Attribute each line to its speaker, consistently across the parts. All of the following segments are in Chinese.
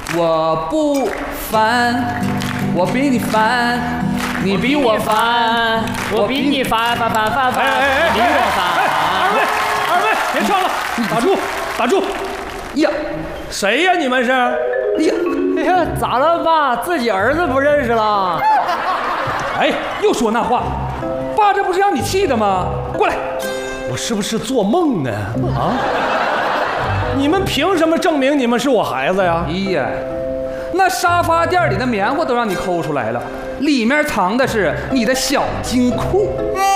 Speaker 1: 我不烦，我比你烦，你比我烦，
Speaker 2: 我比你烦，你比我烦。
Speaker 3: 二位，别唱了，打住！
Speaker 1: 呀，
Speaker 3: 谁呀？你们是？
Speaker 2: 哎呀，咋了爸？自己儿子不认识了？
Speaker 1: 哎，又说那话，爸这不是让你气的吗？过来，
Speaker 3: 我是不是做梦呢？啊？你们凭什么证明你们是我孩子呀？
Speaker 1: 哎呀，那沙发垫里的棉花都让你抠出来了，里面藏的是你的小金库。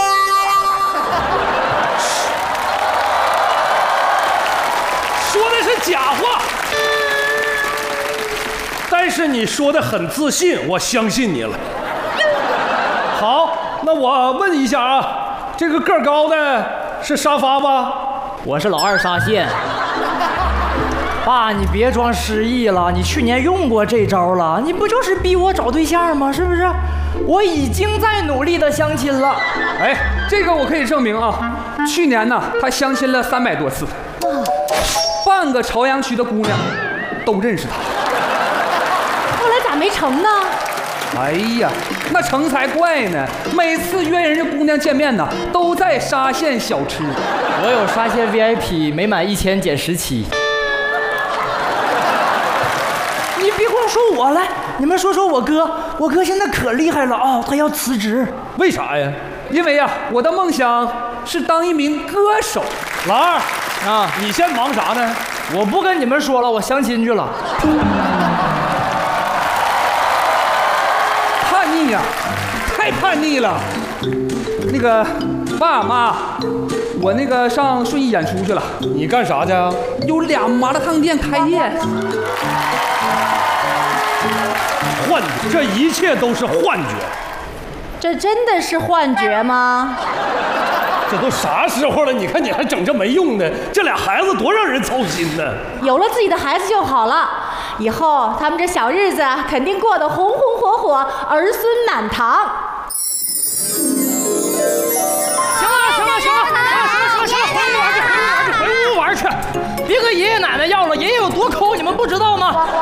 Speaker 3: 说的是假话，但是你说的很自信，我相信你了。好，那我问一下啊，这个个儿高的是沙发吧？
Speaker 2: 我是老二沙县。爸，你别装失忆了，你去年用过这招了，你不就是逼我找对象吗？是不是？我已经在努力的相亲了。
Speaker 1: 哎，这个我可以证明啊，去年呢，他相亲了300多次，半个朝阳区的姑娘都认识他。
Speaker 4: 后来咋没成呢？
Speaker 1: 哎呀，那成才怪呢！每次约人家姑娘见面呢，都在沙县小吃。
Speaker 2: 我有沙县 VIP， 每满1000减10期。你别光说我来，你们说说我哥，我哥现在可厉害了啊，他要辞职。
Speaker 3: 为啥呀？
Speaker 1: 因为呀，我的梦想是当一名歌手。
Speaker 3: 老二
Speaker 2: 啊，
Speaker 3: 你现在忙啥呢？
Speaker 2: 我不跟你们说了，我相亲去了。
Speaker 1: 叛逆呀，太叛逆了。那个爸妈，我那个上顺义演出去了。
Speaker 3: 你干啥去啊？
Speaker 1: 有2麻辣烫店开业。
Speaker 3: 幻觉，这一切都是幻觉。
Speaker 4: 这真的是幻觉吗？
Speaker 3: 这都啥时候了？你看你还整这没用的，这俩孩子多让人操心呢。
Speaker 4: 有了自己的孩子就好了，以后他们这小日子肯定过得红红火火，儿孙满堂。
Speaker 2: 行了，回屋玩去，别跟爷爷奶奶要了，爷爷有多抠，你们不知道吗？